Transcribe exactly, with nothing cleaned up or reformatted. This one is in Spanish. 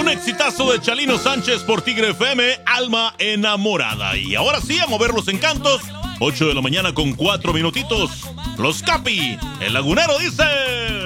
Un exitazo de Chalino Sánchez por Tigre F M, Alma Enamorada. Y ahora sí, a mover los encantos. ocho de la mañana con cuatro minutitos. Los Capi, el lagunero dice...